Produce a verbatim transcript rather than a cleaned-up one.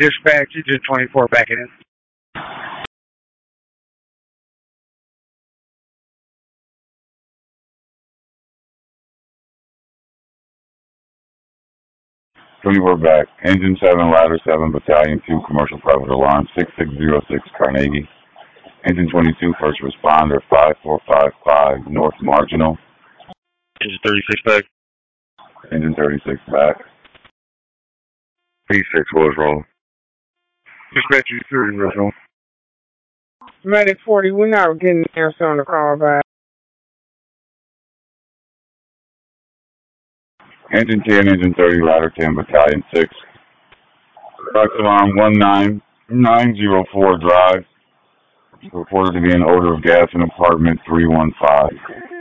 Dispatch, Engine twenty-four backing in. twenty-four back. Engine seven, Ladder seven, Battalion two, Commercial Private Alarm, six six zero six, Carnegie. Engine twenty-two, First Responder, five four five five, North Marginal. Engine thirty-six back. Engine thirty-six back. P six was rolling. Dispatch, you thirty, Russell. Medic forty, we're not getting there on the call back. Engine ten, Engine thirty, Ladder ten, Battalion six. Private Alarm one nine nine zero four Drive. Reported to be an odor of gas in apartment three one five.